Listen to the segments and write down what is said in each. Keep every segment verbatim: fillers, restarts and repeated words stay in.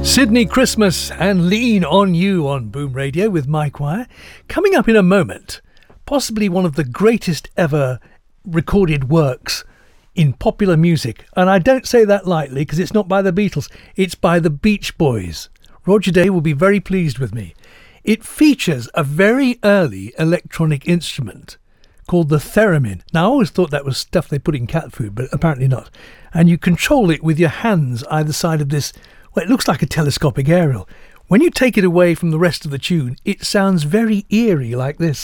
Sydney Christmas and Lean on You on Boom Radio with Mike Wire. Coming up in a moment, possibly one of the greatest ever recorded works in popular music. And I don't say that lightly because it's not by the Beatles, it's by the Beach Boys. Roger Day will be very pleased with me. It features a very early electronic instrument called the theremin. Now, I always thought that was stuff they put in cat food, but apparently not. And you control it with your hands either side of this. Well, it looks like a telescopic aerial. When you take it away from the rest of the tune, it sounds very eerie like this.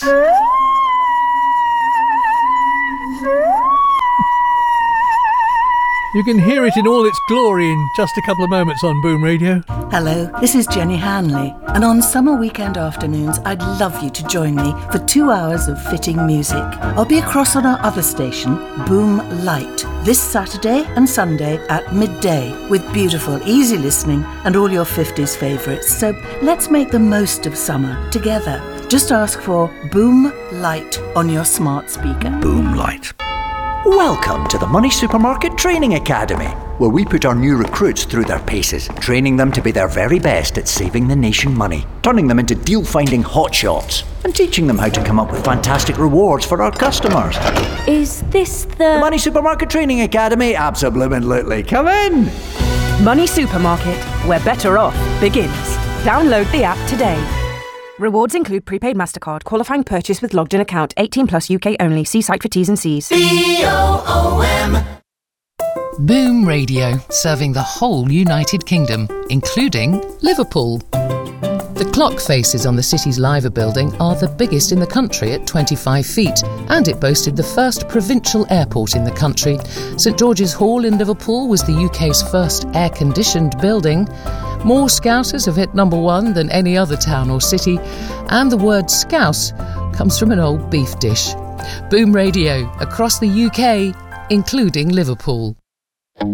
You can hear it in all its glory in just a couple of moments on Boom Radio. Hello, this is Jenny Hanley, and on summer weekend afternoons, I'd love you to join me for two hours of fitting music. I'll be across on our other station, Boom Light, this Saturday and Sunday at midday, with beautiful, easy listening and all your fifties favourites. So let's make the most of summer together. Just ask for Boom Light on your smart speaker. Boom Light. Welcome to the Money Supermarket Training Academy, where we put our new recruits through their paces, training them to be their very best at saving the nation money, turning them into deal-finding hotshots, and teaching them how to come up with fantastic rewards for our customers. Is this the... The Money Supermarket Training Academy? Absolutely. Come in! Money Supermarket, where better off begins. Download the app today. Rewards include prepaid MasterCard, qualifying purchase with logged-in account, eighteen plus U K only. See site for T's and C's. B O O M. Boom Radio, serving the whole United Kingdom, including Liverpool. The clock faces on the city's Liver building are the biggest in the country at twenty-five feet, and it boasted the first provincial airport in the country. St George's Hall in Liverpool was the U K's first air-conditioned building. More Scousers have hit number one than any other town or city, and the word scouse comes from an old beef dish. Boom Radio, across the U K, including Liverpool.